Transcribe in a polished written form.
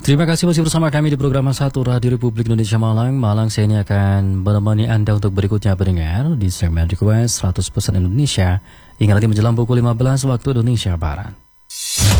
Terima kasih masih bersama kami di program 1 Radio Republik Indonesia Malang. Malang saya ini akan menemani Anda untuk berikutnya pendengar di segmen Request 100% Indonesia. Hingga nanti menjelang pukul 15 waktu Indonesia Barat.